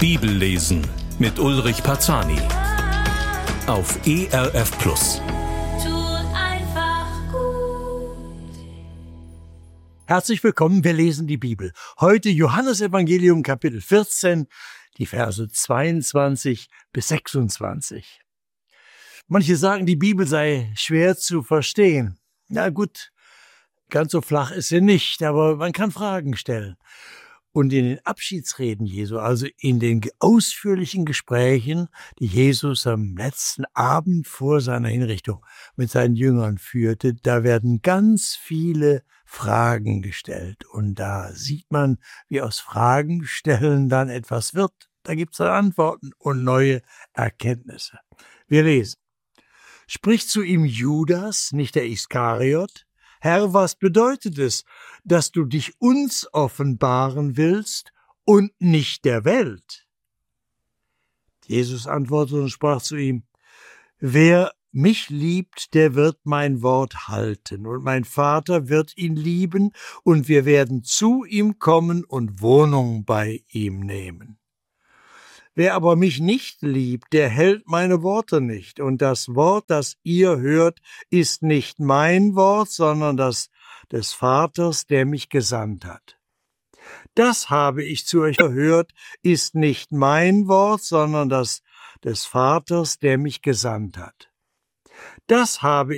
Bibellesen mit Ulrich Parzani auf ERF Plus. Tut einfach gut. Herzlich willkommen, wir lesen die Bibel. Heute Johannesevangelium Kapitel 14, die Verse 22 bis 26. Manche sagen, die Bibel sei schwer zu verstehen. Na gut, ganz so flach ist sie nicht, aber man kann Fragen stellen. Und in den Abschiedsreden Jesu, also in den ausführlichen Gesprächen, die Jesus am letzten Abend vor seiner Hinrichtung mit seinen Jüngern führte, da werden ganz viele Fragen gestellt. Und da sieht man, wie aus Fragen stellen dann etwas wird. Da gibt es dann Antworten und neue Erkenntnisse. Wir lesen. Spricht zu ihm Judas, nicht der Iskariot: Herr, was bedeutet es, dass du dich uns offenbaren willst und nicht der Welt? Jesus antwortete und sprach zu ihm: Wer mich liebt, der wird mein Wort halten, und mein Vater wird ihn lieben, und wir werden zu ihm kommen und Wohnung bei ihm nehmen. Wer aber mich nicht liebt, der hält meine Worte nicht. Und das Wort, das ihr hört, ist nicht mein Wort, sondern das des Vaters, der mich gesandt hat. Das habe ich zu euch gehört, ist nicht mein Wort, sondern das des Vaters, der mich gesandt hat. Das habe